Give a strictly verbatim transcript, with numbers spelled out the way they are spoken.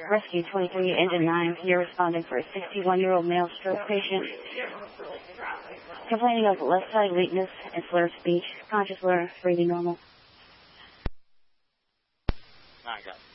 Rescue twenty-three, Engine nine, you're responding for a sixty-one-year-old male stroke patient. Complaining of left side weakness and slurred speech, conscious blur, breathing normal. I got it.